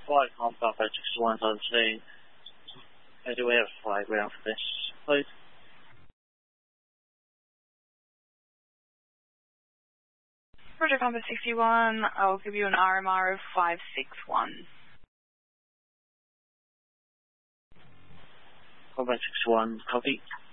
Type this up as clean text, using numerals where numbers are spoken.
flight Combat 61 on scene. Do we have a flight ground for this, please? Roger, Combat 61, I'll give you an RMR of 561. Combat 61, copy.